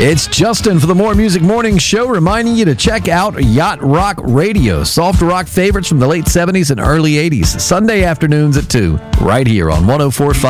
It's Justin for the More Music Morning Show, reminding you to check out Yacht Rock Radio. Soft rock favorites from the late 70s and early 80s. Sunday afternoons at 2, right here on 104.5